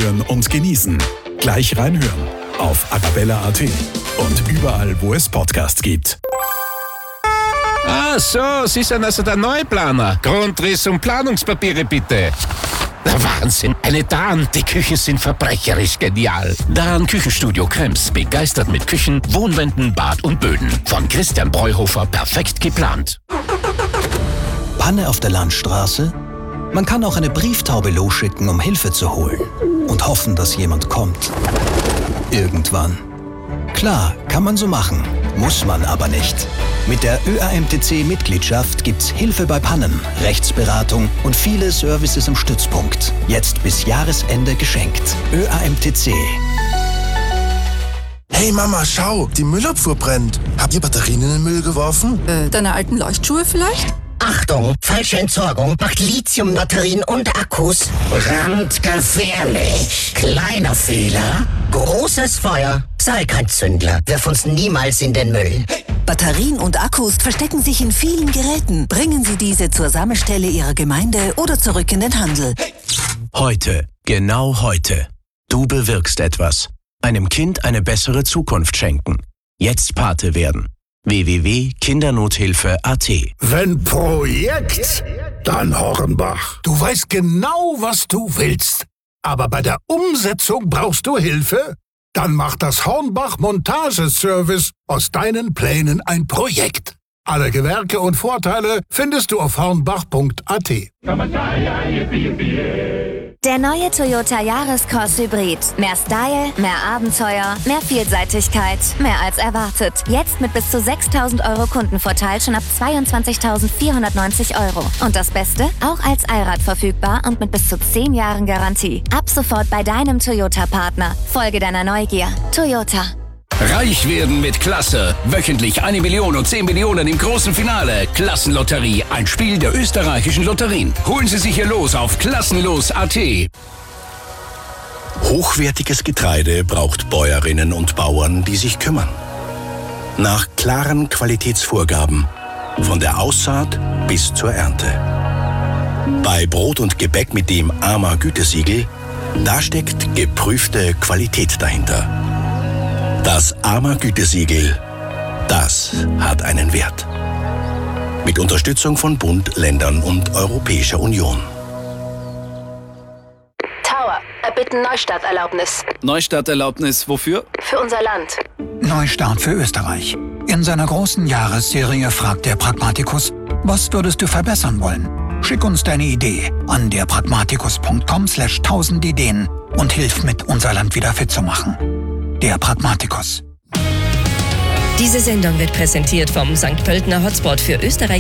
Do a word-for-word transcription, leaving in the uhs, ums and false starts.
Hören und Genießen. Gleich reinhören auf arabella punkt at und überall, wo es Podcasts gibt. Ah, so, Sie sind also der Neuplaner. Grundriss und Planungspapiere bitte. Der Wahnsinn. Eine Dahn, die Küchen sind verbrecherisch genial. Dahn Küchenstudio Krems, begeistert mit Küchen, Wohnwänden, Bad und Böden. Von Christian Breuhofer perfekt geplant. Panne auf der Landstraße? Man kann auch eine Brieftaube losschicken, um Hilfe zu holen. Und hoffen, dass jemand kommt. Irgendwann. Klar, kann man so machen. Muss man aber nicht. Mit der Ö A M T C-Mitgliedschaft gibt's Hilfe bei Pannen, Rechtsberatung und viele Services im Stützpunkt. Jetzt bis Jahresende geschenkt. Ö A M T C. Hey Mama, schau, die Müllabfuhr brennt. Habt ihr Batterien in den Müll geworfen? Äh, deine alten Leuchtschuhe vielleicht? Achtung, falsche Entsorgung macht Lithiumbatterien und Akkus brandgefährlich. Kleiner Fehler, großes Feuer. Sei kein Zündler, wirf uns niemals in den Müll. Batterien und Akkus verstecken sich in vielen Geräten. Bringen Sie diese zur Sammelstelle Ihrer Gemeinde oder zurück in den Handel. Heute, genau heute. Du bewirkst etwas. Einem Kind eine bessere Zukunft schenken. Jetzt Pate werden. w w w punkt kindernothilfe punkt a t. Wenn Projekt, dann Hornbach. Du weißt genau, was du willst. Aber bei der Umsetzung brauchst du Hilfe? Dann macht das Hornbach Montageservice aus deinen Plänen ein Projekt. Alle Gewerke und Vorteile findest du auf hornbach punkt a t. Der neue Toyota Yaris-Cross Hybrid. Mehr Style, mehr Abenteuer, mehr Vielseitigkeit, mehr als erwartet. Jetzt mit bis zu sechstausend Euro Kundenvorteil schon ab zweiundzwanzigtausendvierhundertneunzig Euro. Und das Beste? Auch als Allrad verfügbar und mit bis zu zehn Jahren Garantie. Ab sofort bei deinem Toyota-Partner. Folge deiner Neugier. Toyota. Reich werden mit Klasse. Wöchentlich eine Million und zehn Millionen im großen Finale. Klassenlotterie, ein Spiel der österreichischen Lotterien. Holen Sie sich Ihr Los auf klassenlos punkt a t. Hochwertiges Getreide braucht Bäuerinnen und Bauern, die sich kümmern. Nach klaren Qualitätsvorgaben, von der Aussaat bis zur Ernte. Bei Brot und Gebäck mit dem A M A-Gütesiegel, da steckt geprüfte Qualität dahinter. Das A M A-Gütesiegel, das hat einen Wert. Mit Unterstützung von Bund, Ländern und Europäischer Union. Tower, erbitten Neustarterlaubnis. Neustarterlaubnis wofür? Für unser Land. Neustart für Österreich. In seiner großen Jahresserie fragt der Pragmatikus, was würdest du verbessern wollen? Schick uns deine Idee an derpragmatikus punkt com slash tausend Ideen und hilf mit, unser Land wieder fit zu machen. Der Pragmatikus. Diese Sendung wird präsentiert vom Sankt Pöltener Hotspot für Österreich.